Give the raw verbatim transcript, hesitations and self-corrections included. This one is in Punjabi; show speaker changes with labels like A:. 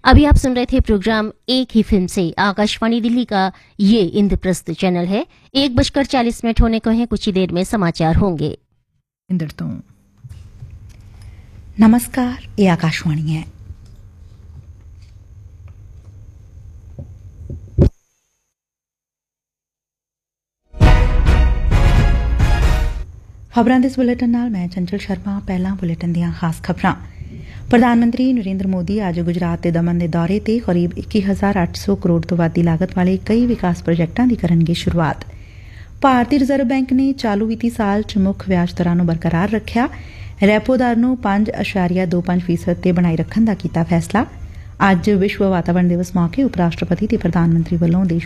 A: अभी आप सुन रहे थे प्रोग्राम एक ही फिल्म से। आकाशवाणी दिल्ली का ये इंद्रप्रस्थ चैनल है। एक बजकर चालीस मिनट होने को हैं, कुछ ही देर में समाचार होंगे।
B: इंद्र तो नमस्कार, ये आकाशवाणी है। ਖਬਰਾਂ ਦੇ ਇਸ ਬੁਲੇਟਿਨ ਨਾਲ ਮੈਂ ਚੰਚਲ ਸ਼ਰਮਾ। ਪਹਿਲਾਂ ਬੁਲੇਟਿਨ ਦੀਆਂ ਖਾਸ ਖਬਰਾਂ। ਪ੍ਰਧਾਨ ਮੰਤਰੀ ਨਰਿੰਦਰ ਮੋਦੀ ਅੱਜ ਗੁਜਰਾਤ ਤੇ ਦਮਨ ਦੇ ਦੌਰੇ ਤੇ ਕਰੀਬ ਇੱਕੀ ਹਜ਼ਾਰ ਅੱਠ ਸੌ ਕਰੋੜ ਤੋਂ ਵੱਧ ਦੀ ਲਾਗਤ ਵਾਲੇ ਕਈ ਵਿਕਾਸ ਪ੍ਰੋਜੈਕਟਾਂ ਦੀ ਕਰਨਗੇ ਸ਼ੁਰੂਆਤ। ਭਾਰਤੀ ਰਿਜ਼ਰਵ ਬੈਂਕ ਨੇ ਚਾਲੂ ਵਿੱਤੀ ਸਾਲ ਚ ਮੁੱਖ ਵਿਆਜ ਦਰਾਂ ਨੂੰ ਬਰਕਰਾਰ ਰੱਖਿਆ। ਰੈਪੋ ਦਰ ਨੂੰ ਪੰਜ ਅਸ਼ਾਰੀਆ ਦੋ ਪੰਜ ਫੀਸਦ ਤੇ ਬਣਾਈ ਰੱਖਣ ਦਾ ਕੀਤਾ ਫੈਸਲਾ। ਅੱਜ ਵਿਸ਼ਵ ਵਾਤਾਵਰਣ ਦਿਵਸ ਮੌਕੇ ਉਪ ਰਾਸ਼ਟਰਪਤੀ ਤੇ ਪ੍ਰਧਾਨ ਮੰਤਰੀ ਵੱਲੋਂ ਦੇਸ਼